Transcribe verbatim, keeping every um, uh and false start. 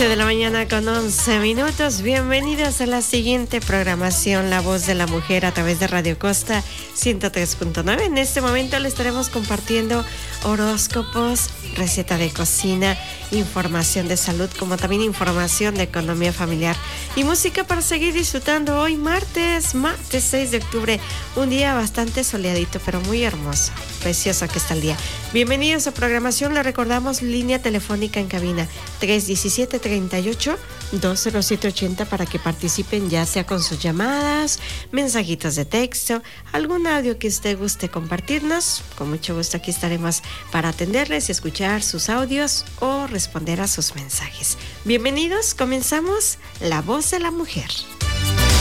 once de la mañana con once minutos. Bienvenidos a la siguiente programación, La Voz de la Mujer, a través de Radio Costa ciento tres punto nueve. En este momento le estaremos compartiendo horóscopos, receta de cocina, información de salud, como también información de economía familiar y música para seguir disfrutando hoy martes, martes seis de octubre, un día bastante soleadito, pero muy hermoso, precioso que está el día. Bienvenidos a programación, le recordamos línea telefónica en cabina tres diecisiete, treinta y ocho, dos cero siete ochenta para que participen, ya sea con sus llamadas, mensajitos de texto, algún audio que usted guste compartirnos. Con mucho gusto aquí estaremos para atenderles y escuchar sus audios o responder a sus mensajes. Bienvenidos, comenzamos La Voz de la Mujer.